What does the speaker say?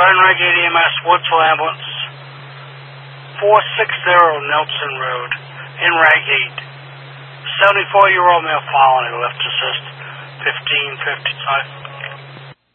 Fire and Reg 8 EMS, Woodsville Ambulance, 460 Nelson Road, in Reg 8. 74-year-old male following, left assist, 1555.